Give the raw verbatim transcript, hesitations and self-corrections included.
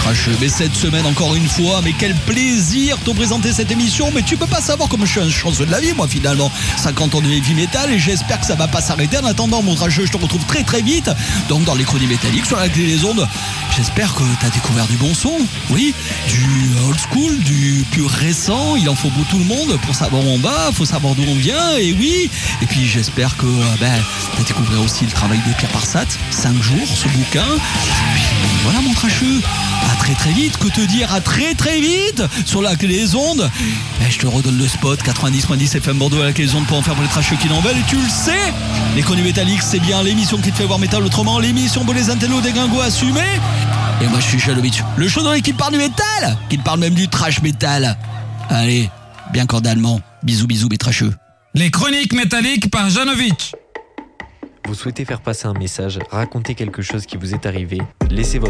trasheux. Mais cette semaine, encore une fois, mais quel plaisir de te présenter cette émission. Mais tu peux pas savoir comme je suis un chanceux de la vie, moi, finalement. cinquante ans de heavy metal, et j'espère que ça va pas s'arrêter. En attendant, mon trasheux, je te retrouve très très vite. Donc, dans les chroniques métalliques, sur la clé des ondes. J'espère que t'as découvert du bon son. Oui, du old school, du pur récent. Il en faut pour tout le monde. Pour savoir où on va, faut savoir d'où on vient. Et oui. Et puis, j'espère que ben, t'as découvert aussi le travail de Pierre Parsat. Cinq jours, ce bouquin. Et puis, voilà, mon trasheux. À très très vite. Que te dire? À très très vite. Sur la clé des ondes. Et je te redonne le spot. quatre-vingt-dix point dix F M Bordeaux à la clé des ondes pour en faire pour les trasheux qui n'en veulent. Et tu le sais. Les chroniques métalliques, c'est bien l'émission qui te fait voir métal autrement. L'émission pour les intellos des gringos assumés. Et moi, je suis Jalovic. Le chaudron qui parle du métal. Qui te parle même du trash métal. Allez, bien cordialement. Bisous, bisous, mes trasheux. Les chroniques métalliques par Janovic. Vous souhaitez faire passer un message, raconter quelque chose qui vous est arrivé, laissez votre